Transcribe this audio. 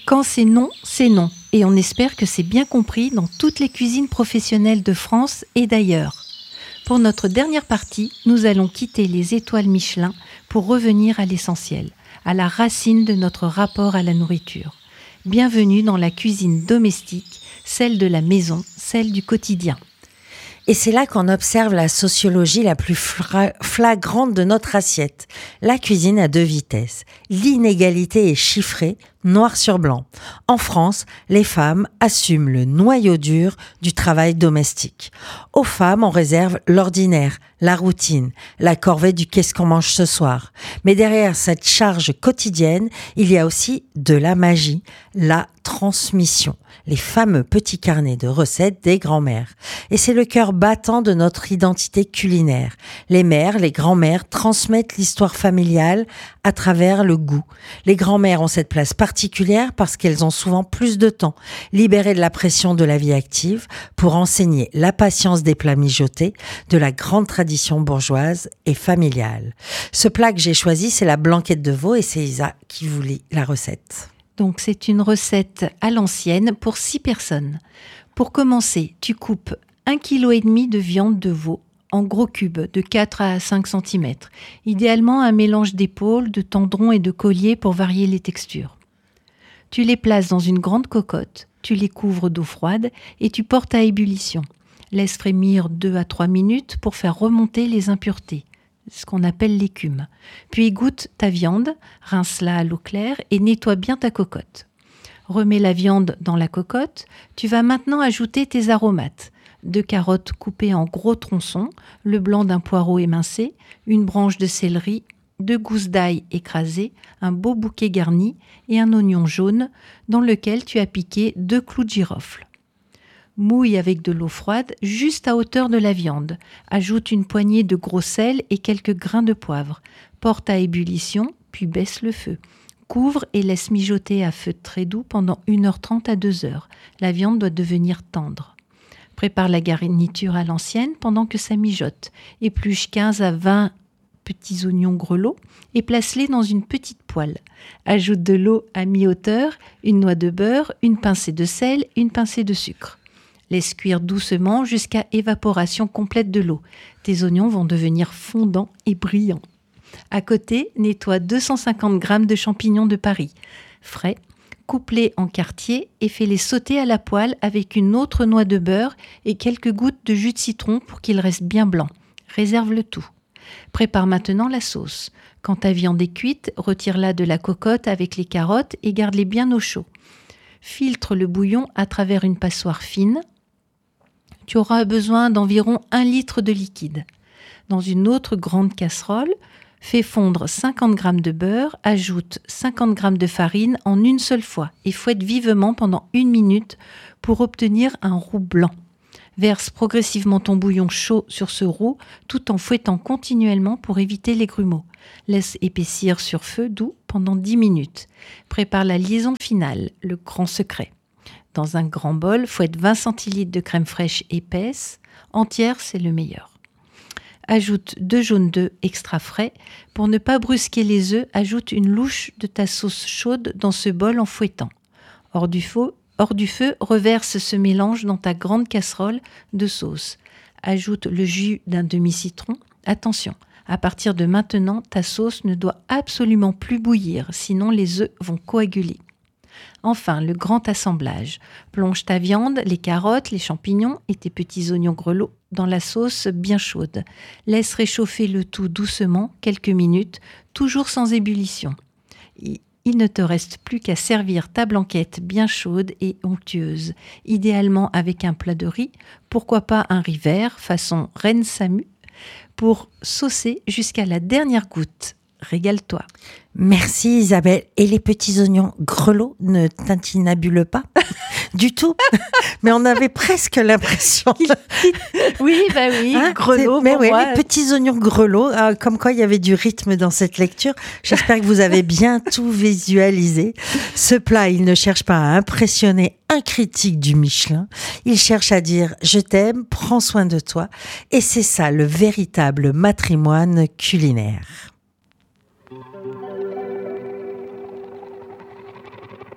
Quand c'est non, c'est non. Et on espère que c'est bien compris dans toutes les cuisines professionnelles de France et d'ailleurs. Pour notre dernière partie, nous allons quitter les étoiles Michelin pour revenir à l'essentiel, à la racine de notre rapport à la nourriture. Bienvenue dans la cuisine domestique, celle de la maison, celle du quotidien. Et c'est là qu'on observe la sociologie la plus flagrante de notre assiette. La cuisine à deux vitesses. L'inégalité est chiffrée, noir sur blanc. En France, les femmes assument le noyau dur du travail domestique. Aux femmes, on réserve l'ordinaire, la routine, la corvée du qu'est-ce qu'on mange ce soir. Mais derrière cette charge quotidienne, il y a aussi de la magie, la transmission, les fameux petits carnets de recettes des grands-mères. Et c'est le cœur battant de notre identité culinaire. Les mères, les grands-mères transmettent l'histoire familiale à travers le goût. Les grands-mères ont cette place particulière parce qu'elles ont souvent plus de temps, libérées de la pression de la vie active, pour enseigner la patience des plats mijotés, de la grande tradition bourgeoise et familiale. Ce plat que j'ai choisi, c'est la blanquette de veau et c'est Isa qui vous lit la recette. Donc c'est une recette à l'ancienne pour 6 personnes. Pour commencer, tu coupes 1,5 kg de viande de veau en gros cubes de 4 à 5 cm. Idéalement un mélange d'épaules, de tendrons et de colliers pour varier les textures. Tu les places dans une grande cocotte, tu les couvres d'eau froide et tu portes à ébullition. Laisse frémir 2 à 3 minutes pour faire remonter les impuretés, ce qu'on appelle l'écume. Puis égoutte ta viande, rince-la à l'eau claire et nettoie bien ta cocotte. Remets la viande dans la cocotte. Tu vas maintenant ajouter tes aromates. 2 carottes coupées en gros tronçons, le blanc d'un poireau émincé, une branche de céleri, 2 gousses d'ail écrasées, un beau bouquet garni et un oignon jaune dans lequel tu as piqué 2 clous de girofle. Mouille avec de l'eau froide juste à hauteur de la viande. Ajoute une poignée de gros sel et quelques grains de poivre. Porte à ébullition, puis baisse le feu. Couvre et laisse mijoter à feu très doux pendant 1h30 à 2h. La viande doit devenir tendre. Prépare la garniture à l'ancienne pendant que ça mijote. Épluche 15 à 20 petits oignons grelots et place-les dans une petite poêle. Ajoute de l'eau à mi-hauteur, une noix de beurre, une pincée de sel, une pincée de sucre. Laisse cuire doucement jusqu'à évaporation complète de l'eau. Tes oignons vont devenir fondants et brillants. À côté, nettoie 250 g de champignons de Paris, frais, coupe-les en quartiers et fais-les sauter à la poêle avec une autre noix de beurre et quelques gouttes de jus de citron pour qu'ils restent bien blancs. Réserve le tout. Prépare maintenant la sauce. Quand ta viande est cuite, retire-la de la cocotte avec les carottes et garde-les bien au chaud. Filtre le bouillon à travers une passoire fine. Tu auras besoin d'environ 1 litre de liquide. Dans une autre grande casserole, fais fondre 50 g de beurre, ajoute 50 g de farine en une seule fois et fouette vivement pendant 1 minute pour obtenir un roux blanc. Verse progressivement ton bouillon chaud sur ce roux tout en fouettant continuellement pour éviter les grumeaux. Laisse épaissir sur feu doux pendant 10 minutes. Prépare la liaison finale, le grand secret. Dans un grand bol, fouette 20 centilitres de crème fraîche épaisse. Entière, c'est le meilleur. Ajoute 2 jaunes d'œufs extra frais. Pour ne pas brusquer les œufs, ajoute une louche de ta sauce chaude dans ce bol en fouettant. Hors du feu, reverse ce mélange dans ta grande casserole de sauce. Ajoute le jus d'un demi-citron. Attention, à partir de maintenant, ta sauce ne doit absolument plus bouillir, sinon les œufs vont coaguler. Enfin, le grand assemblage. Plonge ta viande, les carottes, les champignons et tes petits oignons grelots dans la sauce bien chaude. Laisse réchauffer le tout doucement, quelques minutes, toujours sans ébullition. Il ne te reste plus qu'à servir ta blanquette bien chaude et onctueuse, idéalement avec un plat de riz, pourquoi pas un riz vert façon Reine Samu, pour saucer jusqu'à la dernière goutte. Régale-toi. Merci Isabelle. Et les petits oignons grelots ne tintinabulent pas du tout. Mais on avait presque l'impression. Oui, grelots. Mais oui, moi. les petits oignons grelots, comme quoi il y avait du rythme dans cette lecture. J'espère que vous avez bien tout visualisé. Ce plat, il ne cherche pas à impressionner un critique du Michelin. Il cherche à dire « je t'aime, prends soin de toi ». Et c'est ça le véritable matrimoine culinaire.